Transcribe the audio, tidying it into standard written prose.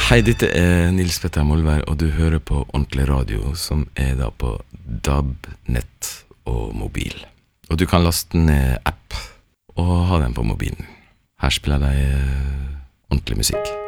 Hei, dette Nils Petter Molvær, og du hører på Ordentlig Radio, som da på DAB, nett og mobil. Og du kan laste ned app og ha den på mobilen. Her spiller de ordentlig musikk.